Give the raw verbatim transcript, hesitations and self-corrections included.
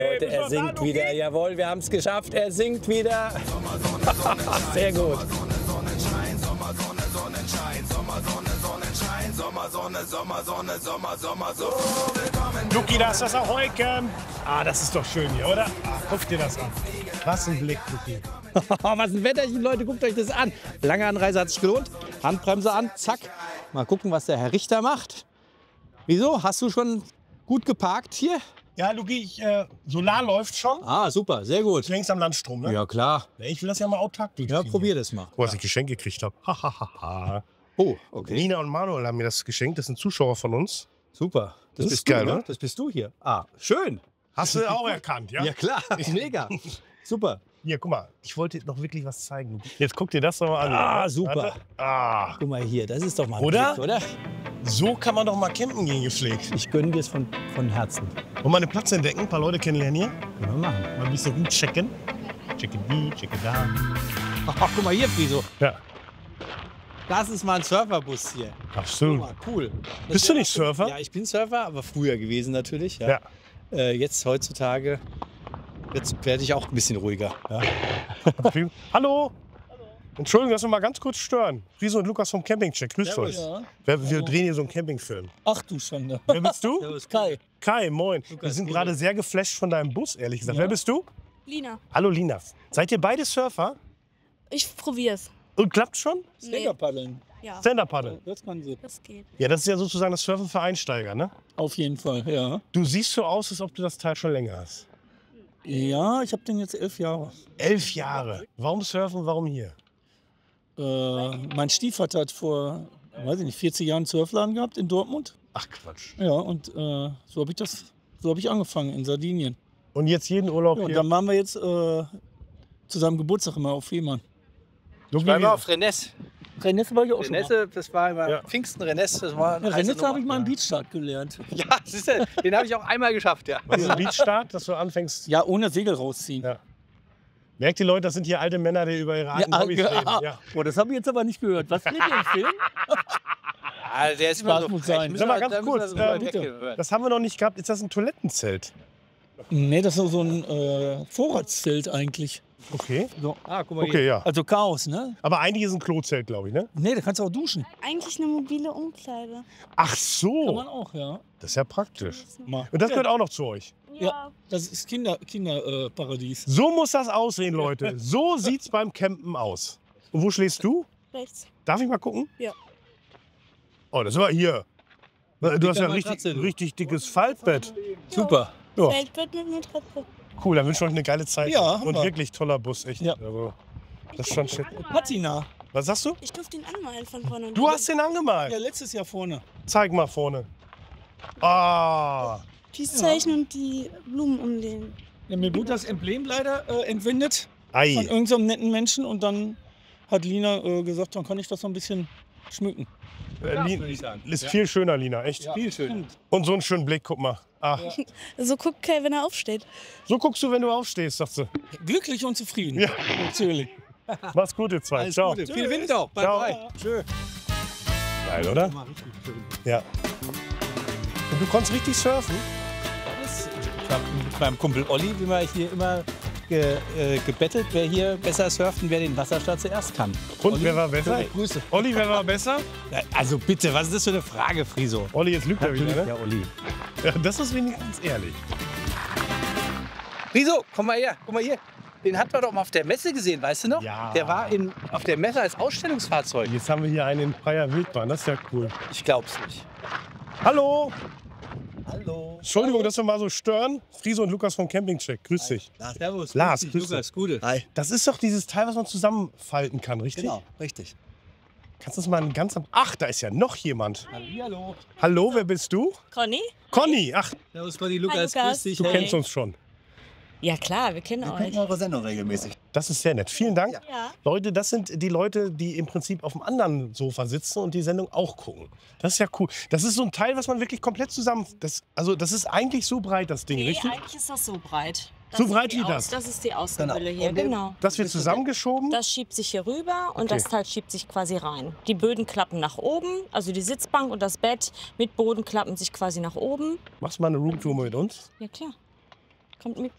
Leute, er singt wieder. Jawohl, wir haben es geschafft. Er singt wieder. Sehr gut. Luki, da ist das Ahoi-Camp. Ah, das ist doch schön hier, oder? Ah, guck dir das an. Was ein Blick, Luki. Was ein Wetterchen, Leute, guckt euch das an. Lange Anreise hat sich gelohnt. Handbremse an, zack. Mal gucken, was der Herr Richter macht. Wieso? Hast du schon gut geparkt hier? Ja, Luki, ich, äh, Solar läuft schon. Ah, super, sehr gut. Du hängst am Landstrom, ne? Ja, klar. Ich will das ja mal autark durchziehen. Ja, probier das mal. Wo ich Geschenk gekriegt habe. Hahaha. Oh, okay. Nina und Manuel haben mir das geschenkt. Das sind Zuschauer von uns. Super. Das, Das bist ist geil, du, ne? Das bist du hier. Ah, schön. Hast du auch erkannt, ja? Ja, klar. Mega. Super. Hier, guck mal. Ich wollte dir noch wirklich was zeigen. Jetzt guck dir das doch mal an. Ah, super. Warte. Ah, Guck mal hier, das ist doch mal ein Oder? Blick, oder? so kann man doch mal campen gehen gepflegt. Ich gönne dir es von, von Herzen. Und mal einen Platz entdecken, ein paar Leute kennenlernen hier. Können wir machen. Mal ein bisschen rumchecken. Checken die, checken da. Ach, guck mal hier, Friso. Ja, Das ist mal ein Surferbus hier. Guck absolut. mal, cool. Das Bist du wär- nicht Surfer? Ja, ich bin Surfer, aber früher gewesen natürlich. Ja. Ja. Äh, jetzt heutzutage jetzt werde ich auch ein bisschen ruhiger. Ja. Hallo. Entschuldigung, dass wir mal ganz kurz stören. Friso und Lukas vom Campingcheck. Grüßt euch. Ja. Wir, wir drehen hier so einen Campingfilm. Ach du Schande. Wer bist du? Kai. Kai, moin. Wir sind gerade sehr geflasht von deinem Bus, ehrlich gesagt. Wer bist du? Lina, Hallo Lina. Seid ihr beide Surfer? ich probier's. Und klappt schon? Sticker paddeln. Ja, Stand-Up-Paddle. Das kann sie. das geht. Ja, das ist ja sozusagen das Surfen für Einsteiger, ne? Auf jeden Fall, ja. Du siehst so aus, als ob du das Teil schon länger hast. Ja, ich habe den jetzt elf Jahre. Elf Jahre. Warum surfen, warum hier? Äh, mein Stiefvater hat vor, weiß ich nicht, vierzig Jahren einen Surfladen gehabt in Dortmund. Ach Quatsch. Ja, und äh, so habe ich das, so habe ich angefangen in Sardinien. Und jetzt jeden Urlaub Ja, und hier? dann waren wir jetzt äh, zu seinem Geburtstag immer auf Fehmarn. Luki, Ich war immer auf Rennes. Rennes war ich auch schon mal. Renesse, das war immer Ja. Pfingsten Rennes. Das war eine Ja, heiße Rennes habe ich Nummer. mal einen Beachstart gelernt. Ja, siehst du, den habe ich auch einmal geschafft, ja. Was ist ein Beachstart, dass du anfängst? Ja, ohne Segel rausziehen. Ja. Merkt die Leute, das sind hier alte Männer, die über ihre alten Ja, Hobbys ja. reden. Ja. Boah, das habe ich jetzt aber nicht gehört. Was steht hier im Film? Ah, der ist Spaß immer so muss frech. sein. Müssen Sag mal wir- ganz da müssen kurz, wir so äh, weit bitte. weggehen. Das haben wir noch nicht gehabt. Ist das ein Toilettenzelt? Nee, das ist so ein äh, Vorratszelt eigentlich. Okay. So. Ah, guck mal Okay, hier. ja. Also Chaos, ne? Aber eigentlich ist ein Klozelt, glaube ich, ne? Nee, da kannst du auch duschen. Eigentlich eine mobile Umkleide. Ach Kann so. man auch, ja. Das ist ja praktisch. Mal. Und das gehört auch noch zu euch. Ja. Das ist Kinder, Kinderparadies. Äh, Paradies. So muss das aussehen, Leute. So sieht's beim Campen aus. Und wo schläfst du? Rechts. Darf ich mal gucken? Ja. Oh, das war hier. Du hast ja dicker richtig, Matratze, du. richtig dickes Faltbett. Super. Ja, Feldbett mit Matratze. cool, dann wünsche ich euch eine geile Zeit. Ja, haben Und wir. wirklich toller Bus, echt. Ja. Also, das ist schon shit. Patina. Was sagst du? Ich durfte ihn anmalen von vorne. Du hast den angemalt. Ja, letztes Jahr vorne. Zeig mal vorne. Ah, Die Zeichen und die Blumen um den. Ja, mir wurde das Emblem leider äh, entwendet von ei. irgendeinem so netten Menschen und dann hat Lina äh, gesagt, dann kann ich das so ein bisschen schmücken. Äh, Lin- würde ich sagen. ist viel schöner, Lina, echt. Viel schöner. Und so einen schönen Blick, guck mal. Ah. So guckt Kai, wenn er aufsteht. So guckst du, wenn du aufstehst, sagt sie. Glücklich und zufrieden. Ja. Natürlich. Mach's gut, ihr zwei. Alles Ciao. Gute. Viel Wind auch. Bye, Ciao. bye. Tschö. Geil, oder? Mal richtig schön. Ja. Und du konntest richtig surfen? Ich habe mit meinem Kumpel Olli, wie wir hier immer ge, äh, gebettelt, wer hier besser surft und wer den Wasserstart zuerst kann. Und Olli, wer war besser? schöne Grüße. Olli, wer war besser? Ja, also bitte, was ist das für eine Frage, Friso? Olli, jetzt lügt er wieder, ne? Ja, Olli. Ja, das ist wenigstens ehrlich. Friso, komm mal her, guck mal hier. Den hat man doch mal auf der Messe gesehen, weißt du noch? Ja. Der war in, auf der Messe als Ausstellungsfahrzeug. Jetzt haben wir hier einen in freier Wildbahn, das ist ja cool. Ich glaub's nicht. Hallo! Hallo. Entschuldigung, dass wir mal so stören. Friso und Lukas vom Campingcheck, grüß dich. Servus. Lars, grüß dich, grüß dich. Lukas, Gute. Hi. Das ist doch dieses Teil, was man zusammenfalten kann, richtig? Genau, richtig. Kannst du das mal ganz am... Ach, da ist ja noch jemand. Hallo. Hallo, wer bist du? Conny? Conny, ach, Servus, Conny, Lukas, Hi, Lukas. grüß dich. du Hey. kennst uns schon. Ja klar, wir kennen Wir euch. gucken eure Sendung regelmäßig. Das ist sehr nett. Vielen Dank. Ja. Leute, das sind die Leute, die im Prinzip auf dem anderen Sofa sitzen und die Sendung auch gucken. Das ist ja cool. Das ist so ein Teil, was man wirklich komplett zusammen... Das, also das ist eigentlich so breit, das Ding, Nee, richtig? eigentlich ist das so breit. Das So ist breit die wie Aus- das? Das ist die Außenhülle Genau. hier, Und- genau. Das wird zusammengeschoben. Das schiebt sich hier rüber und Okay. das Teil schiebt sich quasi rein. Die Böden klappen nach oben, also die Sitzbank und das Bett mit Boden klappen sich quasi nach oben. Machst du mal eine Roomtour mit uns? Ja klar. Kommt mit.